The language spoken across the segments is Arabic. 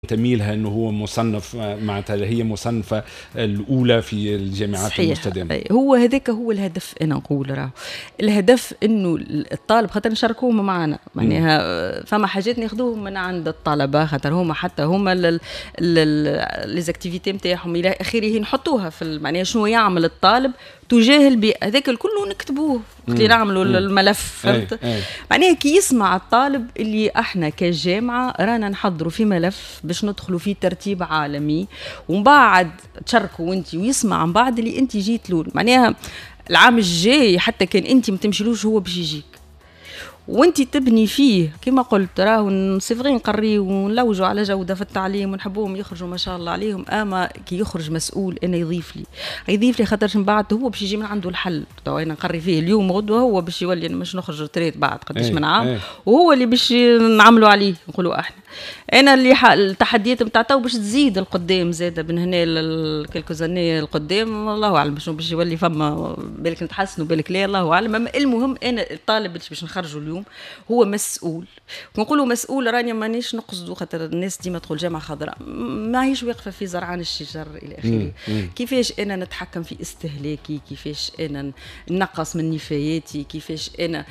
تميلها انه هو مصنف معناتها هي مصنفه الاولى في الجامعات المستدامه. هو هذاك هو الهدف. انا نقول راه الهدف انه الطالب خاطر نشاركوهم معنا معناها فما حاجات ناخذوهم من عند الطلبه خاطر هما حتى هما لي زاكتيفيتي نتاعهم الى اخره نحطوها في معناها شنو يعمل الطالب تجاه البيئه هذاك الكل ونكتبوه وقت اللي نعملوا الملف فهمت معناها كي يسمع الطالب اللي احنا كجامعه رانا نحضروا في ملف باش ندخلوا فيه ترتيب عالمي ومن بعد تشاركوا انت ويسمع من بعد اللي انت جيت له معناها العام الجاي حتى كان انت ما تمشيلوش هو باش يجيك وانت تبني فيه كما قلت راهو صفرين نقريو ونلوجوا على جوده في التعليم ونحبوهم يخرجوا ما شاء الله عليهم اما كي يخرج مسؤول انا يضيف لي خاطرش من بعد هو باش يجي من عنده الحل. تو انا نقري فيه اليوم غدوه هو باش يولي انا مش نخرج تريت بعد قداش من عام وهو اللي باش نعملوا عليه نقولوا احنا انا اللي التحديات نتاع تو باش تزيد القدام زاده من هنا لكلكو زاني القدام الله اعلم شنو باش يولي فما بالك نتحسنوا بالك لا الله اعلم. المهم انا الطالب باش نخرجوا اليوم هو مسؤول. ونقولوا مسؤول راني مانيش نقصدوا خاطر الناس ديما تقول جامعه خضراء ما هيش واقفه في زرعان الشجر الى اخره. كيفاش انا نتحكم في استهلاكي كيفاش انا نقص من نفاياتي كيفاش انا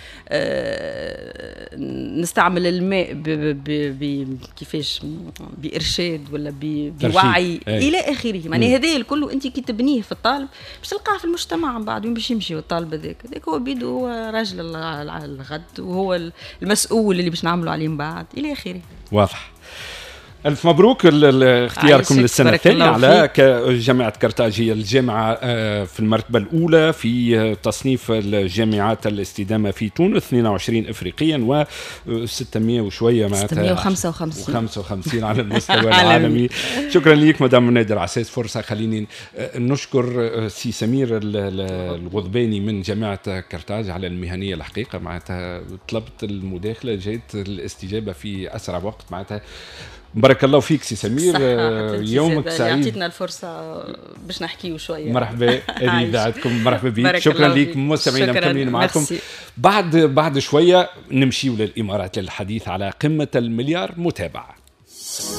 نستعمل الماء كيفاش بإرشاد ولا بوعي إلى آخره. يعني هذا الكل أنت كي تبنيه في الطالب باش تلقاه في المجتمع من بعد وين باش يمشي الطالب هذاك هو بيده هو راجل الغد وهو المسؤول اللي باش نعملوا عليه من بعد إلى آخره. واضح. ألف مبروك اختياركم للسنة الثانية على جامعة كرتاج. هي الجامعة في المرتبة الأولى في تصنيف الجامعات الاستدامة في تونس 22 إفريقيا و600 وشوية 655 على المستوى العالمي. شكرا لك مدام نادر عساس. فرصة خليني نشكر سي سمير الغضباني من جامعة كرتاج على المهنية الحقيقة معناتها طلبت المداخلة جيت الاستجابة في أسرع وقت معناتها بارك الله فيك سي سمير. يومك سعيد. يعطينا الفرصة باش نحكيو شوية. مرحبا إذاعتكم مرحبا بك. شكرا لك مستمعينا مكملين معكم. بعد شوية نمشيو للإمارات للحديث على قمة المليار متابعة.